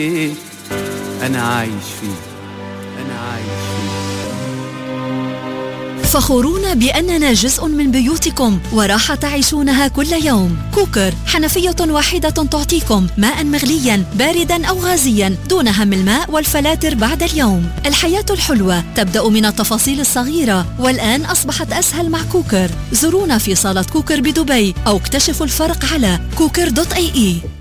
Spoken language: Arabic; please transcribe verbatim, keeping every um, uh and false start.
أنا عايش فيه، أنا عايش فيه. فخورون بأننا جزء من بيوتكم وراحة تعيشونها كل يوم. كوكر، حنفية واحدة تعطيكم ماء مغليا باردا أو غازيا دون هم الماء والفلاتر بعد اليوم. الحياة الحلوة تبدأ من التفاصيل الصغيرة، والآن أصبحت أسهل مع كوكر. زورونا في صالة كوكر بدبي أو اكتشفوا الفرق على كوكر دوت اي اي.